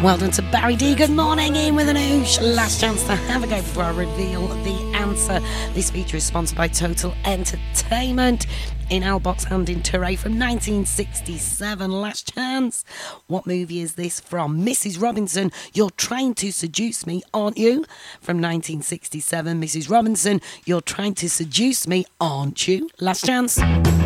Well done to Barry D. Good morning, in with an oosh. Last chance to have a go before I reveal the answer. This feature is sponsored by Total Entertainment in Albocks and in Touré from 1967. Last chance. What movie is this from? Mrs. Robinson, you're trying to seduce me, aren't you? From 1967. Mrs. Robinson, you're trying to seduce me, aren't you? Last chance.